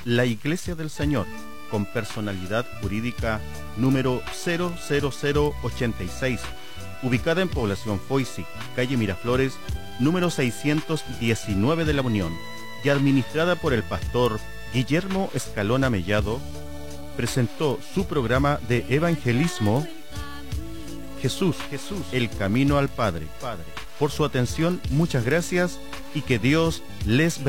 La Iglesia del Señor, con personalidad jurídica número 00086, ubicada en Población Foisi, calle Miraflores, número 619 de La Unión, y administrada por el pastor Guillermo Escalona Mellado, presentó su programa de evangelismo Jesús, el camino al Padre. Por su atención, muchas gracias y que Dios les bendiga.